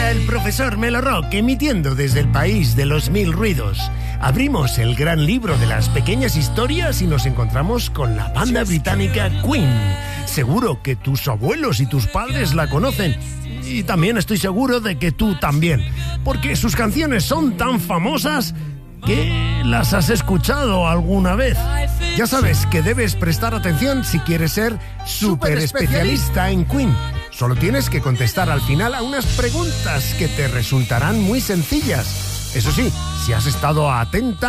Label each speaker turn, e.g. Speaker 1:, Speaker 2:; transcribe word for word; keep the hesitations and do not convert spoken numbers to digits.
Speaker 1: habla el profesor Melo Rock, emitiendo desde el país de los mil ruidos. Abrimos el gran libro de las pequeñas historias y nos encontramos con la banda británica Queen. Seguro que tus abuelos y tus padres la conocen. Y también estoy seguro de que tú también, porque sus canciones son tan famosas que las has escuchado alguna vez. Ya sabes que debes prestar atención si quieres ser súper especialista en Queen. Solo tienes que contestar al final a unas preguntas que te resultarán muy sencillas. Eso sí, si has estado atenta